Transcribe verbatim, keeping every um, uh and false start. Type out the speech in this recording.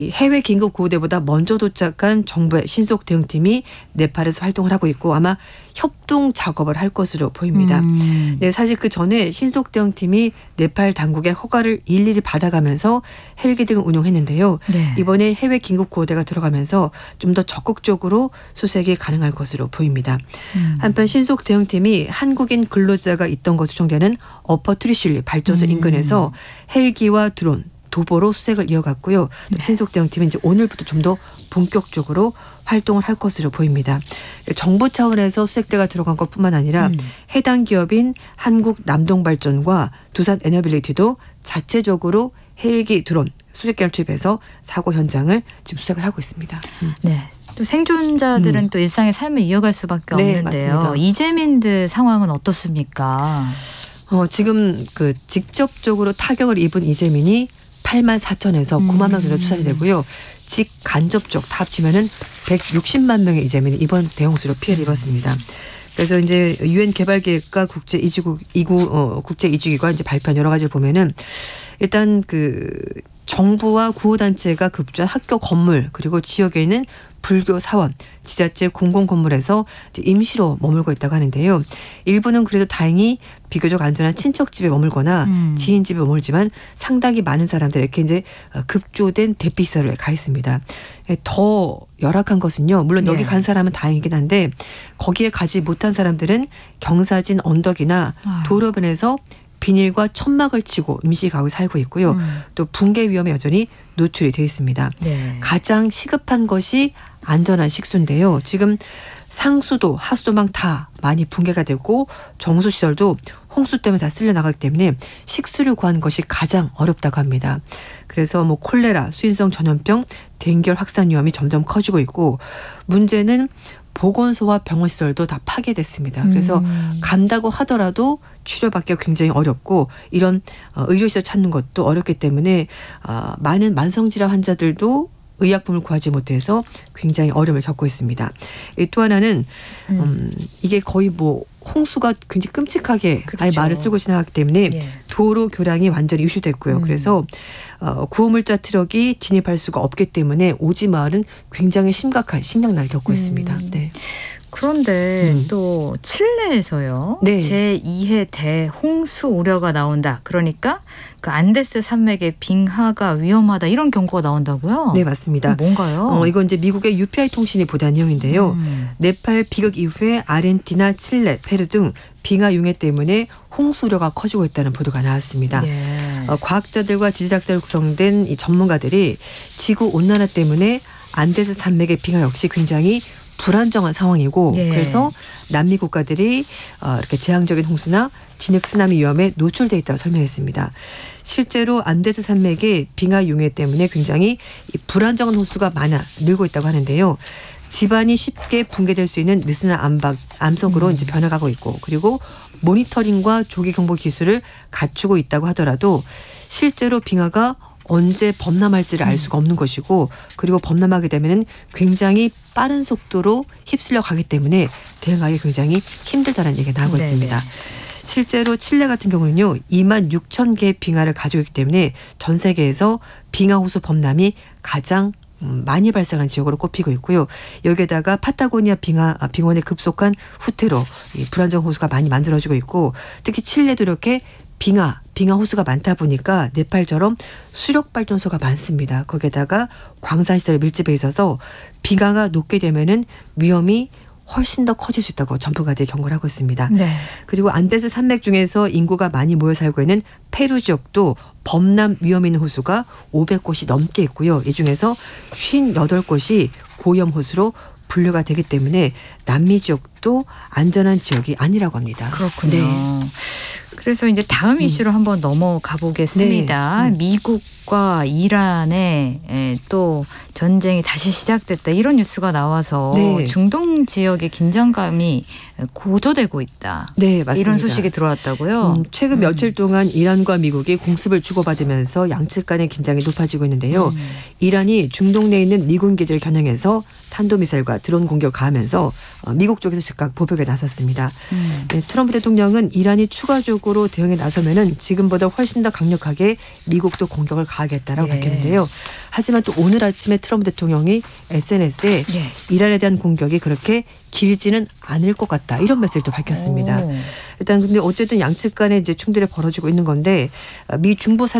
이 해외 긴급 구호대보다 먼저 도착한 정부의 신속 대응팀이 네팔에서 활동을 하고 있고 아마 협동 작업을 할 것으로 보입니다. 음. 네, 사실 그 전에 신속 대응팀이 네팔 당국의 허가를 일일이 받아가면서 헬기 등을 운용했는데요. 네. 이번에 해외 긴급 구호대가 들어가면서 좀 더 적극적으로 수색이 가능할 것으로 보입니다. 음. 한편 신속 대응팀이 한국인 근로자가 있던 것으로 추정되는 어퍼 트리슐리 발전소 음. 인근에서 헬기와 드론 도보로 수색을 이어갔고요. 네. 신속 대응팀은 이제 오늘부터 좀 더 본격적으로 활동을 할 것으로 보입니다. 정부 차원에서 수색대가 들어간 것뿐만 아니라 음. 해당 기업인 한국 남동발전과 두산 에너빌리티도 자체적으로 헬기, 드론, 수색기를 투입해서 사고 현장을 지금 수색을 하고 있습니다. 음. 네. 또 생존자들은 음. 또 일상의 삶을 이어갈 수밖에 네, 없는데요. 맞습니다. 이재민들 상황은 어떻습니까? 어, 지금 그 직접적으로 타격을 입은 이재민이 팔만 사천에서 구만 명 정도 추산이 되고요. 직간접적 다 합치면은 백육십만 명의 이재민이 이번 대홍수로 피해를 입었습니다. 그래서 이제 유엔 개발계획과 국제 이주국 이구 어, 국제 이주기관 이제 발표한 여러 가지를 보면은 일단 그 정부와 구호단체가 급조한 학교 건물 그리고 지역에 있는 불교 사원, 지자체 공공 건물에서 임시로 머물고 있다고 하는데요. 일부는 그래도 다행히 비교적 안전한 친척 집에 머물거나 음. 지인 집에 머물지만 상당히 많은 사람들이 이렇게 이제 급조된 대피시설에 가 있습니다. 더 열악한 것은요. 물론 여기 네. 간 사람은 다행이긴 한데 거기에 가지 못한 사람들은 경사진 언덕이나 아유. 도로변에서 비닐과 천막을 치고 임시 가구에 살고 있고요. 음. 또 붕괴 위험에 여전히 노출이 되어 있습니다. 네. 가장 시급한 것이 안전한 식수인데요. 지금 상수도, 하수도망 다 많이 붕괴가 되고 정수시설도 홍수 때문에 다 쓸려 나가기 때문에 식수를 구하는 것이 가장 어렵다고 합니다. 그래서 뭐 콜레라, 수인성 전염병, 댕결 확산 위험이 점점 커지고 있고 문제는 보건소와 병원 시설도 다 파괴됐습니다. 그래서 음. 간다고 하더라도 치료받기가 굉장히 어렵고 이런 의료시설 찾는 것도 어렵기 때문에 많은 만성질환 환자들도 의약품을 구하지 못해서 굉장히 어려움을 겪고 있습니다. 또 하나는 음. 음, 이게 거의 뭐 홍수가 굉장히 끔찍하게 그렇죠. 아예 말을 쓰고 지나갔기 때문에 예. 도로 교량이 완전히 유실됐고요. 음. 그래서 어, 구호물자 트럭이 진입할 수가 없기 때문에 오지 마을은 굉장히 심각한 식량난을 겪고 음. 있습니다. 네. 그런데 음. 또 칠레에서요. 네. 제이 회 대홍수 우려가 나온다. 그러니까 그 안데스 산맥의 빙하가 위험하다. 이런 경고가 나온다고요? 네, 맞습니다. 뭔가요? 어, 이건 이제 미국의 유피아이 통신이 보도한 내용인데요. 음. 네팔 비극 이후에 아르헨티나, 칠레, 페루 등 빙하 융해 때문에 홍수 우려가 커지고 있다는 보도가 나왔습니다. 예. 어, 과학자들과 지질학자로 구성된 이 전문가들이 지구 온난화 때문에 안데스 산맥의 빙하 역시 굉장히 불안정한 상황이고 예. 그래서 남미 국가들이 어, 이렇게 재앙적인 홍수나 진흙 쓰나미 위험에 노출돼 있다고 설명했습니다. 실제로 안데스 산맥의 빙하 융해 때문에 굉장히 이 불안정한 호수가 많아 늘고 있다고 하는데요. 집안이 쉽게 붕괴될 수 있는 느슨한 암박, 암석으로 음. 이제 변화가고 있고 그리고 모니터링과 조기 경보 기술을 갖추고 있다고 하더라도 실제로 빙하가 언제 범람할지를 알 수가 없는 것이고 그리고 범람하게 되면은 굉장히 빠른 속도로 휩쓸려 가기 때문에 대응하기 굉장히 힘들다는 얘기가 나오고 네네. 있습니다. 실제로 칠레 같은 경우는요. 이만 육천 개의 빙하를 가지고 있기 때문에 전 세계에서 빙하 호수 범람이 가장 많이 발생한 지역으로 꼽히고 있고요. 여기에다가 파타고니아 빙하, 빙원의 급속한 후퇴로 이 불안정 호수가 많이 만들어지고 있고 특히 칠레도 이렇게 빙하, 빙하 호수가 많다 보니까 네팔처럼 수력 발전소가 많습니다. 거기에다가 광산시설이 밀집해 있어서 빙하가 녹게 되면은 위험이 훨씬 더 커질 수 있다고 전문가들이 경고를 하고 있습니다. 네. 그리고 안데스 산맥 중에서 인구가 많이 모여 살고 있는 페루 지역도 범람 위험 있는 호수가 오백 곳이 넘게 있고요. 이 중에서 오십팔 곳이 고위험 호수로 분류가 되기 때문에 남미 지역도 안전한 지역이 아니라고 합니다. 그렇군요. 네. 그래서 이제 다음 이슈로 한번 넘어가 보겠습니다. 네. 음. 미국과 이란의 또 전쟁이 다시 시작됐다 이런 뉴스가 나와서 네. 중동 지역의 긴장감이 고조되고 있다. 네, 맞습니다. 이런 소식이 들어왔다고요. 음, 최근 며칠 동안 이란과 미국이 공습을 주고받으면서 양측 간의 긴장이 높아지고 있는데요. 음. 이란이 중동 내에 있는 미군 기지를 겨냥해서 탄도미사일과 드론 공격을 가하면서 미국 쪽에서 즉각 보복에 나섰습니다. 음. 네, 트럼프 대통령은 이란이 추가적으로 대응에 나서면은 지금보다 훨씬 더 강력하게 미국도 공격을 가하겠다라고 예. 밝혔는데요. 하지만 또 오늘 아침에 트럼프 대통령이 에스엔에스에 예. 이란에 대한 공격이 그렇게 길지는 않을 것 같다 이런 메시지도 밝혔습니다. 오. 일단 근데 어쨌든 양측 간에 이제 충돌이 벌어지고 있는 건데 미 중부